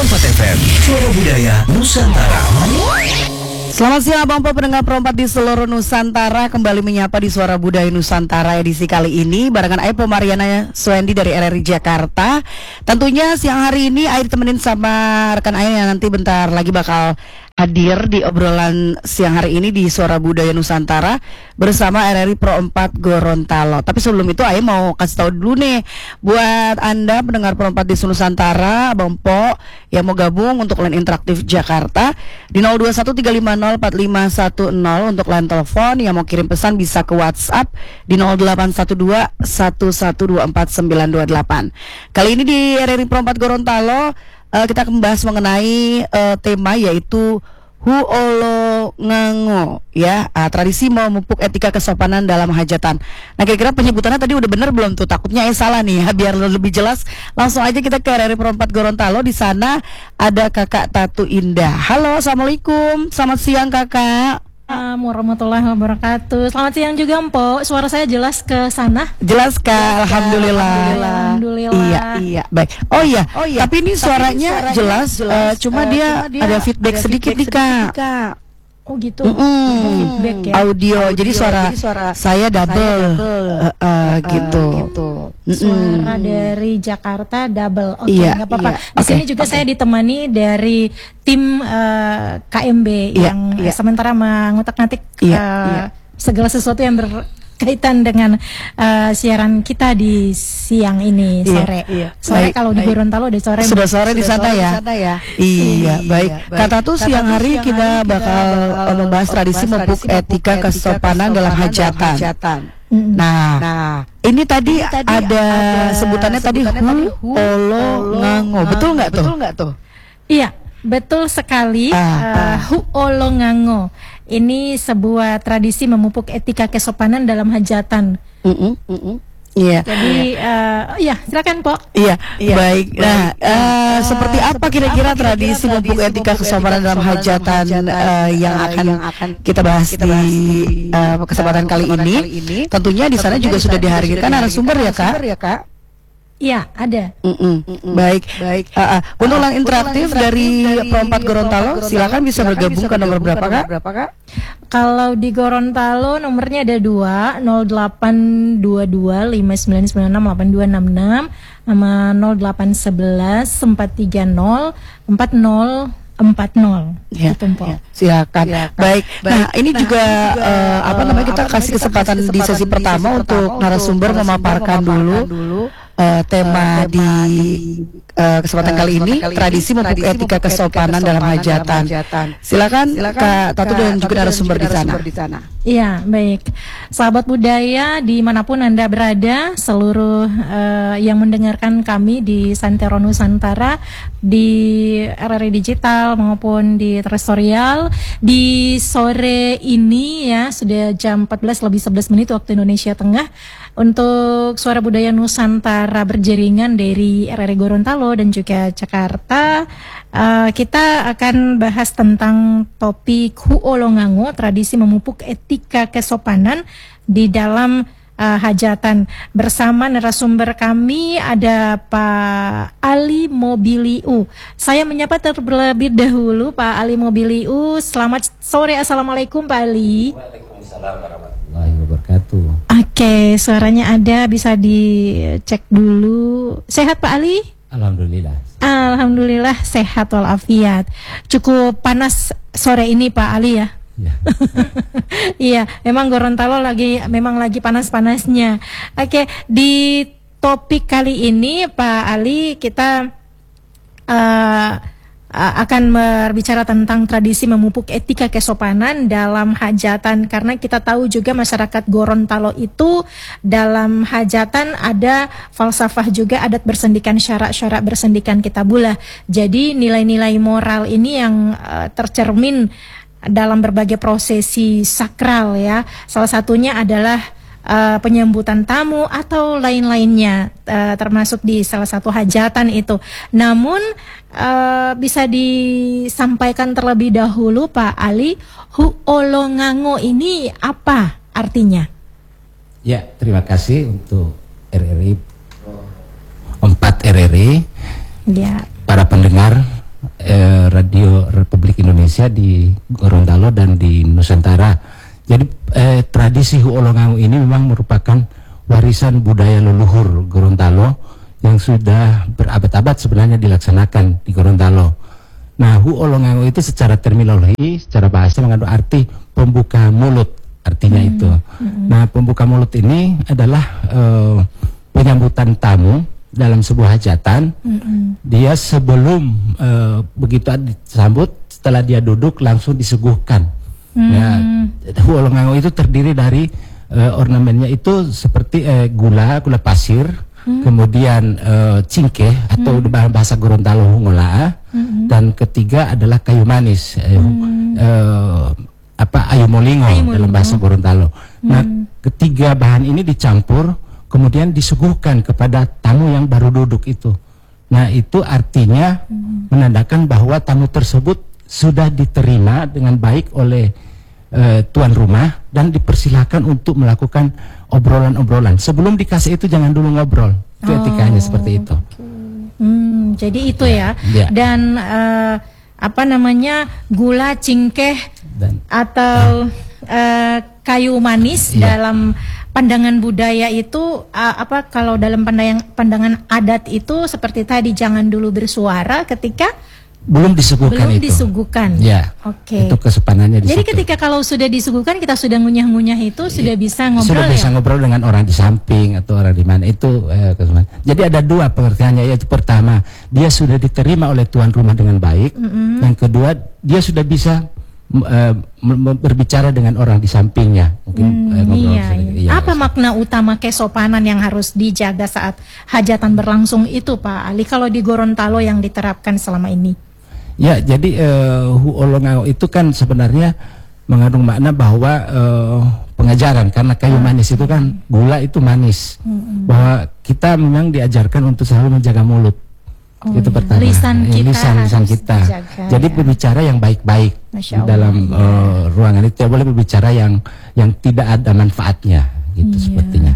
Perompat FM, suara budaya Nusantara. Selamat siang Abang Po, pendengar Perompat di seluruh Nusantara. Kembali menyapa di Suara Budaya Nusantara edisi kali ini barengan Aipo Mariana Swendi dari RRI Jakarta. Tentunya siang hari ini Ai ditemenin sama rekan Ai yang nanti bentar lagi bakal hadir di obrolan siang hari ini di Suara Budaya Nusantara bersama RRI Pro 4 Gorontalo. Tapi sebelum itu Ai mau kasih tahu dulu nih buat Anda pendengar Perompat di seluruh Nusantara, Abang Po yang mau gabung untuk line interaktif Jakarta di 0213504510 untuk line telepon. Yang mau kirim pesan bisa ke WhatsApp di 081211249928. Kali ini di RRI Pro 4 Gorontalo kita akan membahas mengenai tema yaitu Huolo Ngango ya, tradisi memupuk etika kesopanan dalam hajatan. Nah kira-kira penyebutannya tadi udah bener belum tuh? Takutnya salah nih ya. Biar lebih jelas langsung aja kita ke RRI Pro 4 Gorontalo. Di sana ada Kakak Tatu Indah. Halo, assalamualaikum. Selamat siang Kakak. Warahmatullahi wabarakatuh. Selamat siang juga Mpok. Suara saya jelas ke sana? Jelas Kak, alhamdulillah. Iya, baik. Oh iya. Tapi ini suaranya jelas, cuma dia ada feedback sedikit nih Kak. Oh gitu. Feedback ya. Audio. Jadi suara saya double, gitu. Suara dari Jakarta double. Oke, nggak apa-apa. Di sini juga saya ditemani dari tim KMB yang sementara mengutak-ngatik segala sesuatu yang berkaitan dengan siaran kita di siang ini sore. Sore kalau di Gorontalo udah sore. Sudah sore di sana ya. Iya, baik. Kata tuh siang hari kita bakal membahas tradisi memupuk etika kesopanan dalam hajatan. Nah, ini tadi ada sebutannya tadi Huolo Ngango. Betul nggak tuh? Iya, betul sekali. Huolo Ngango ini sebuah tradisi memupuk etika kesopanan dalam hajatan. Iya. Jadi silakan Pok. Iya. Baik. Nah, seperti apa kira-kira tradisi memupuk etika kesopanan dalam hajatan yang akan kita bahas di kesempatan kali ini? Tentunya di sana juga sudah dihadirkan narasumber ya Kak. Iya, ada. Baik. Untuk line interaktif dari Pro 4 Gorontalo, silakan bisa bergabung ke nomor berapa Kak? Kalau di Gorontalo nomornya ada 082259968266 sama 0811430404. Ya, silakan. Baik. Nah, ini juga kita kasih kesempatan di sesi pertama untuk narasumber memaparkan dulu tema di kesempatan kali ini, tradisi memupuk etika kesopanan dalam hajatan. Silakan Kak Tatu dan juga narasumber di sana. Iya, baik. Sahabat budaya dimanapun Anda berada, seluruh yang mendengarkan kami di Santero Nusantara, di RRI Digital maupun di Teresorial, di sore ini ya, sudah jam 14:11 waktu Indonesia Tengah, untuk Suara Budaya Nusantara berjaringan dari RRI Gorontalo dan juga Jakarta. Kita akan bahas tentang topik Huolo Ngango, tradisi memupuk etika kesopanan di dalam hajatan. Bersama narasumber kami ada Pak Ali Mobiliu. Saya menyapa terlebih dahulu Pak Ali Mobiliu. Selamat sore, assalamualaikum Pak Ali. Waalaikumsalam warahmatullahi wabarakatuh. Oke, suaranya ada, bisa dicek dulu. Sehat Pak Ali? Alhamdulillah sehat walafiat. Cukup panas sore ini Pak Ali ya. Iya, memang Gorontalo lagi panas-panasnya. Oke, di topik kali ini Pak Ali kita akan berbicara tentang tradisi memupuk etika kesopanan dalam hajatan, karena kita tahu juga masyarakat Gorontalo itu dalam hajatan ada falsafah juga, adat bersendikan, syarak-syarak bersendikan kitabullah. Jadi nilai-nilai moral ini yang tercermin dalam berbagai prosesi sakral ya. Salah satunya adalah penyambutan tamu atau lain-lainnya, termasuk di salah satu hajatan itu. Namun bisa disampaikan terlebih dahulu Pak Ali, Huolo Ngango ini apa artinya? Ya, terima kasih untuk RRI 4 RRI, ya, para pendengar Radio Republik Indonesia di Gorontalo dan di Nusantara. Jadi tradisi Huolongango ini memang merupakan warisan budaya leluhur Gorontalo yang sudah berabad-abad sebenarnya dilaksanakan di Gorontalo. Nah, Huolongango itu secara terminologi, secara bahasa mengandung arti pembuka mulut, artinya itu. Nah, pembuka mulut ini adalah penyambutan tamu dalam sebuah hajatan. Dia sebelum begitu disambut, setelah dia duduk langsung disuguhkan. Ya, Huolongango itu terdiri dari ornamennya itu seperti gula pasir, kemudian cingkeh atau bahasa Gorontalo ngolaa, dan ketiga adalah kayu manis, ayu molingo dalam bahasa Gorontalo. Nah, ketiga bahan ini dicampur kemudian disuguhkan kepada tamu yang baru duduk itu. Nah, itu artinya menandakan bahwa tamu tersebut sudah diterima dengan baik oleh tuan rumah dan dipersilahkan untuk melakukan obrolan-obrolan. Sebelum dikasih itu jangan dulu ngobrol. Itu etikanya seperti itu. Jadi itu ya. Dan gula cingkeh atau kayu manis dalam pandangan budaya itu kalau dalam pandangan adat itu seperti tadi jangan dulu bersuara ketika belum disuguhkan ya. Itu kesopanannya di Jadi situ. ketika kalau sudah disuguhkan kita sudah ngunyah-ngunyah itu sudah bisa ngobrol, sudah bisa ngobrol dengan orang di samping atau orang di mana itu kesopanan. Jadi ada dua pengertiannya, yaitu pertama dia sudah diterima oleh tuan rumah dengan baik, yang kedua dia sudah bisa berbicara dengan orang di sampingnya, mungkin ngobrol. Apa makna utama kesopanan yang harus dijaga saat hajatan berlangsung itu, Pak Ali, kalau di Gorontalo yang diterapkan selama ini? Ya, jadi Huolongango itu kan sebenarnya mengandung makna bahwa pengajaran, karena kayu manis itu kan gula itu manis, bahwa kita memang diajarkan untuk selalu menjaga mulut. Itu pertama. Lisan kita. Jadi berbicara yang baik-baik di dalam ruangan itu, tidak boleh berbicara yang tidak ada manfaatnya, gitu sepertinya.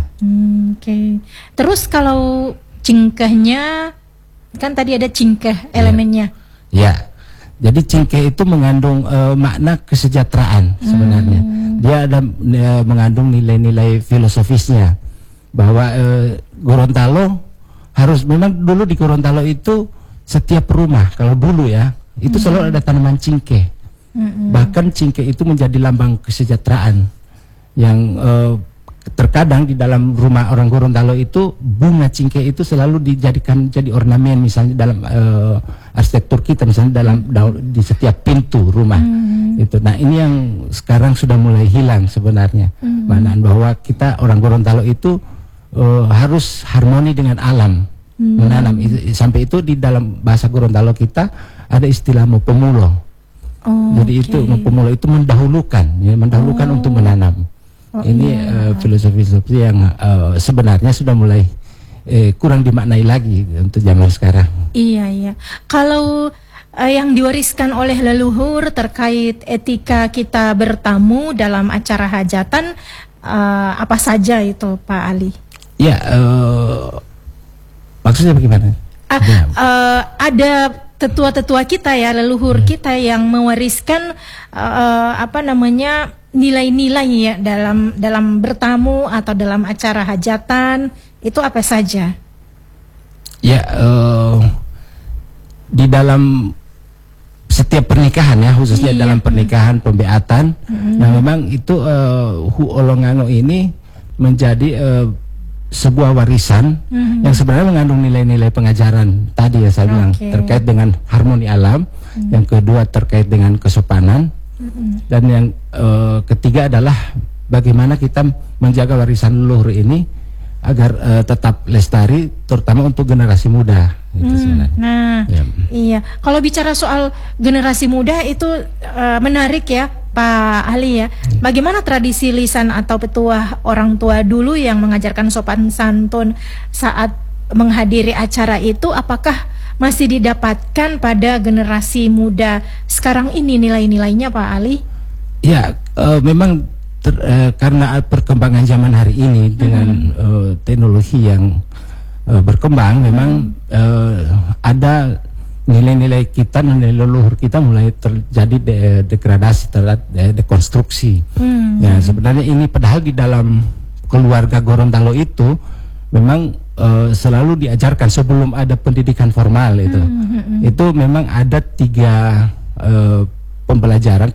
Terus kalau cingkehnya, kan tadi ada cingkeh elemennya. Ya. Jadi cingkeh itu mengandung makna kesejahteraan sebenarnya. Dia ada mengandung nilai-nilai filosofisnya, bahwa Gorontalo harus, memang dulu di Gorontalo itu setiap rumah kalau dulu ya itu selalu ada tanaman cingkeh. Bahkan cingkeh itu menjadi lambang kesejahteraan, yang terkadang di dalam rumah orang Gorontalo itu bunga cingkeh itu selalu dijadikan jadi ornamen, misalnya dalam arsitektur kita, misalnya di setiap pintu rumah itu. Nah, ini yang sekarang sudah mulai hilang sebenarnya, maknaan bahwa kita orang Gorontalo itu harus harmoni dengan alam, menanam. Sampai itu di dalam bahasa Gorontalo kita ada istilah mopemulo. Jadi itu mopemulo itu mendahulukan, mendahulukan untuk menanam. Ini filosofi yang sebenarnya sudah mulai kurang dimaknai lagi untuk zaman sekarang. Iya. Kalau yang diwariskan oleh leluhur terkait etika kita bertamu dalam acara hajatan, apa saja itu, Pak Ali? Ya, maksudnya bagaimana? Ada tetua-tetua kita ya, leluhur kita yang mewariskan nilai-nilai ya dalam bertamu atau dalam acara hajatan, itu apa saja? Ya, di dalam setiap pernikahan ya, khususnya dalam pernikahan pembeatan, nah memang itu Huolongango ini menjadi sebuah warisan yang sebenarnya mengandung nilai-nilai pengajaran tadi ya saya bilang, terkait dengan harmoni alam, yang kedua terkait dengan kesopanan, dan yang ketiga adalah bagaimana kita menjaga warisan leluhur ini agar tetap lestari, terutama untuk generasi muda. Itu sebenarnya. Nah, iya. Kalau bicara soal generasi muda itu menarik ya, Pak Ali ya. Bagaimana tradisi lisan atau petuah orang tua dulu yang mengajarkan sopan santun saat menghadiri acara itu, apakah masih didapatkan pada generasi muda sekarang ini nilai-nilainya, Pak Ali? Ya, memang karena perkembangan zaman hari ini dengan teknologi yang berkembang, memang ada nilai-nilai kita, nilai leluhur kita mulai terjadi degradasi, dekonstruksi. Ya, sebenarnya ini padahal di dalam keluarga Gorontalo itu memang selalu diajarkan sebelum ada pendidikan formal itu. Itu memang ada 3 pembelajaran